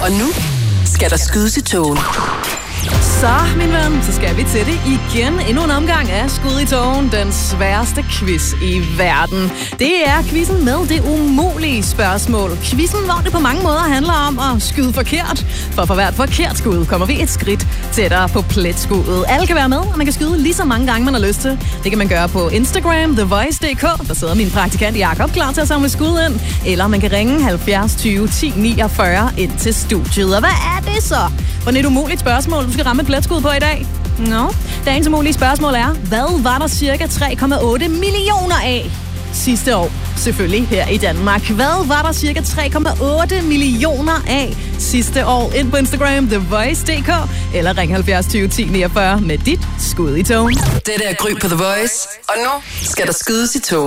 Og nu skal der skydes i togen. Så, min ven, så skal vi til det igen. Endnu en omgang af Skud i togen, den sværeste quiz i verden. Det er quizzen med det umulige spørgsmål. Quizzen, hvor det på mange måder handler om at skyde forkert. For hvert forkert skud kommer vi et skridt tættere på pletskuddet. Alle kan være med, og man kan skyde lige så mange gange, man har lyst til. Det kan man gøre på Instagram, thevoice.dk. Der sidder min praktikant Jakob klar til at samle skud ind. Eller man kan ringe 70 20 10 49 ind til studiet. Og hvad er det så for et umuligt spørgsmål, du skal ramme et pletskud på i dag? Dagens umulige spørgsmål er, hvad var der cirka 3,8 millioner af sidste år? Selvfølgelig her i Danmark. Hvad var der cirka 3,8 millioner af sidste år? Ind på Instagram, thevoice.dk, eller ring 70 20 10 49 med dit skud i togen. Det er Gry på The Voice, og nu skal der skydes i togen.